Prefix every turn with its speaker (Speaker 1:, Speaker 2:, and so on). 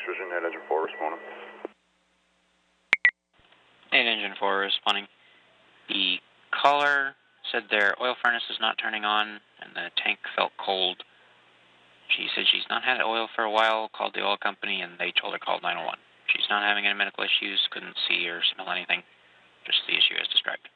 Speaker 1: Virginia, Engine 4 responding.
Speaker 2: 8 Engine 4 responding. The caller said their oil furnace is not turning on and the tank felt cold. She said she's not had oil for a while, called the oil company, and they told her call 911. She's not having any medical issues, couldn't see or smell anything, just the issue as described.